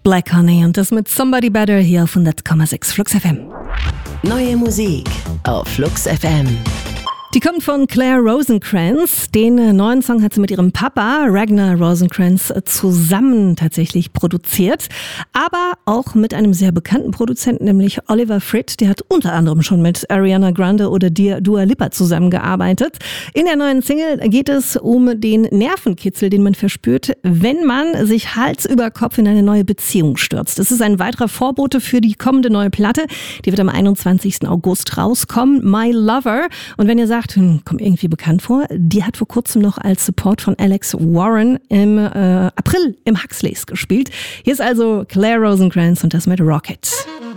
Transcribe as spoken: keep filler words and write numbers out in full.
Black Honey und das mit Somebody Better hier auf hundert Komma sechs Flux F M. Neue Musik auf Flux F M. Die kommt von Claire Rosencrantz. Den neuen Song hat sie mit ihrem Papa Ragnar Rosencrantz zusammen tatsächlich produziert. Aber auch mit einem sehr bekannten Produzenten, nämlich Oliver Fritt. Der hat unter anderem schon mit Ariana Grande oder Dua Lipa zusammengearbeitet. In der neuen Single geht es um den Nervenkitzel, den man verspürt, wenn man sich Hals über Kopf in eine neue Beziehung stürzt. Das ist ein weiterer Vorbote für die kommende neue Platte. Die wird am einundzwanzigsten August rauskommen. My Lover. Und wenn ihr sagt, Hm, kommt irgendwie bekannt vor. Die hat vor kurzem noch als Support von Alex Warren im äh, April im Huxleys gespielt. Hier ist also Claire Rosencrantz und das mit Rocket.